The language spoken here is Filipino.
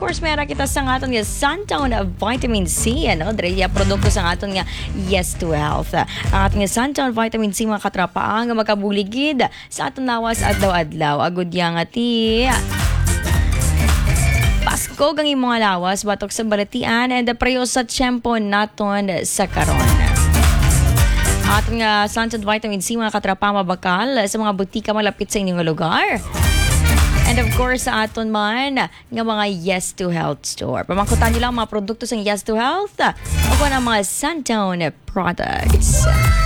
course, meron kita sa aton nga Suntown Vitamin C. Dre, produkto sa aton nga Yes to Health. Ang aton nga Suntown Vitamin C, mga katrapa, nga makabuligid sa aton nawas adlaw-adlaw. Agud yang ati Pasko gang imong lawas, batok sa balatian, and preyo sa tiyempo naton sa karon. Aton nga Suntown Vitamin C, mga katrapa, mabakal sa mga butika malapit sa inyong lugar. And of course, sa aton man nga mga Yes to Health store. Pamangkutan nyo lang mga produkto sa Yes to Health o kung ang mga Suntown products.